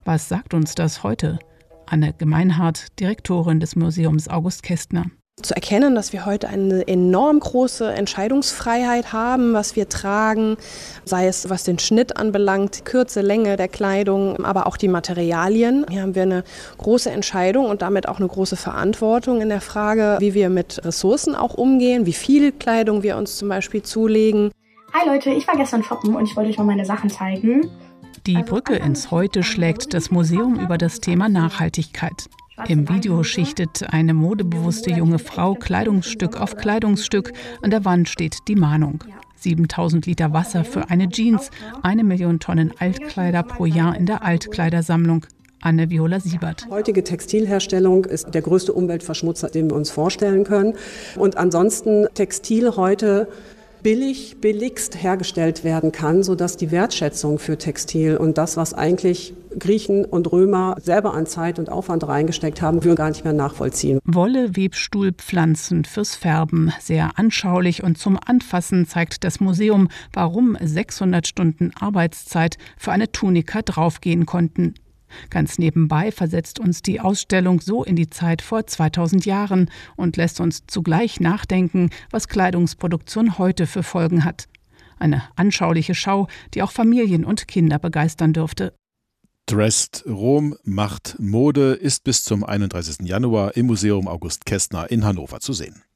Was sagt uns das heute? Anne Gemeinhardt, Direktorin des Museums August Kestner. Zu erkennen, dass wir heute eine enorm große Entscheidungsfreiheit haben, was wir tragen, sei es was den Schnitt anbelangt, Kürze, Länge der Kleidung, aber auch die Materialien. Hier haben wir eine große Entscheidung und damit auch eine große Verantwortung in der Frage, wie wir mit Ressourcen auch umgehen, wie viel Kleidung wir uns zum Beispiel zulegen. Hi Leute, ich war gestern shoppen und ich wollte euch mal meine Sachen zeigen. Die Brücke ins Heute schlägt das Museum über das Thema Nachhaltigkeit. Im Video schichtet eine modebewusste junge Frau Kleidungsstück auf Kleidungsstück. An der Wand steht die Mahnung. 7.000 Liter Wasser für eine Jeans, 1 Million Tonnen Altkleider pro Jahr in der Altkleidersammlung. Anne-Viola Siebert. Heutige Textilherstellung ist der größte Umweltverschmutzer, den wir uns vorstellen können. Und ansonsten Textil heute billigst hergestellt werden kann, sodass die Wertschätzung für Textil und das, was eigentlich Griechen und Römer selber an Zeit und Aufwand reingesteckt haben, wir gar nicht mehr nachvollziehen. Wolle, Webstuhl, Pflanzen fürs Färben. Sehr anschaulich und zum Anfassen zeigt das Museum, warum 600 Stunden Arbeitszeit für eine Tunika draufgehen konnten. Ganz nebenbei versetzt uns die Ausstellung so in die Zeit vor 2000 Jahren und lässt uns zugleich nachdenken, was Kleidungsproduktion heute für Folgen hat. Eine anschauliche Schau, die auch Familien und Kinder begeistern dürfte. Dressed Rom macht Mode ist bis zum 31. Januar im Museum August Kestner in Hannover zu sehen.